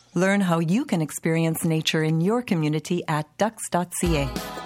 Learn how you can experience nature in your community at ducks.ca.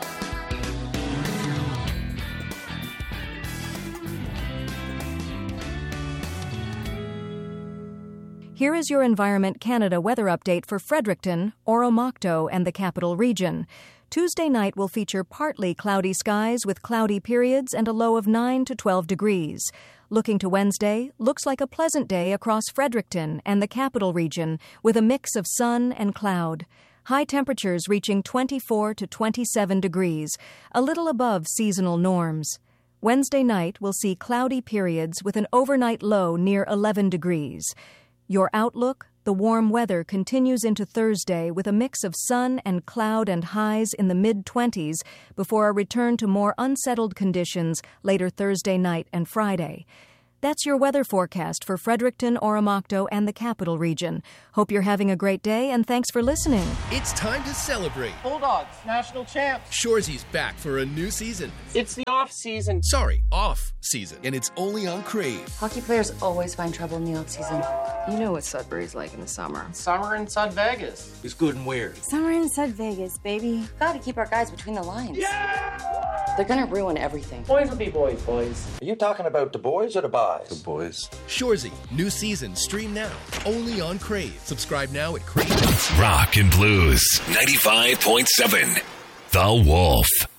Here is your Environment Canada weather update for Fredericton, Oromocto, and the Capital Region. Tuesday night will feature partly cloudy skies with cloudy periods and a low of 9 to 12 degrees. Looking to Wednesday, looks like a pleasant day across Fredericton and the Capital Region with a mix of sun and cloud. High temperatures reaching 24 to 27 degrees, a little above seasonal norms. Wednesday night will see cloudy periods with an overnight low near 11 degrees. Your outlook: the warm weather continues into Thursday with a mix of sun and cloud and highs in the mid-20s before a return to more unsettled conditions later Thursday night and Friday. That's your weather forecast for Fredericton, Oromocto, and the Capital Region. Hope you're having a great day, and thanks for listening. It's time to celebrate. Bulldogs, national champs. Shoresy's back for a new season. It's the off-season. Sorry, off-season. And it's only on Crave. Hockey players always find trouble in the off-season. You know what Sudbury's like in the summer. Summer in Sud Vegas. It's good and weird. Summer in Sud Vegas, baby. Gotta keep our guys between the lines. Yeah! They're gonna ruin everything. Boys will be boys, boys. Are you talking about the boys or the boys? The boys. Shoresy, new season, stream now. Only on Crave. Subscribe now at Crave. Rock and Blues 95.7. The Wolf.